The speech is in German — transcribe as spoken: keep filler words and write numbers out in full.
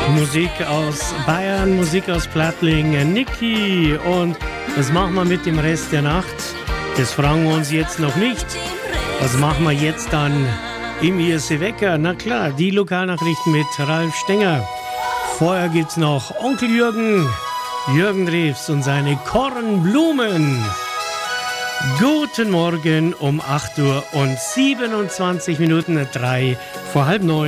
Musik aus Bayern, Musik aus Plattling, Niki. Und was machen wir mit dem Rest der Nacht? Das fragen wir uns jetzt noch nicht. Was machen wir jetzt dann im I S C Wecker? Na klar, die Lokalnachrichten mit Ralf Stenger. Vorher gibt's noch Onkel Jürgen, Jürgen Drews und seine Kornblumen. Guten Morgen um acht Uhr und siebenundzwanzig Minuten, drei vor halb neun.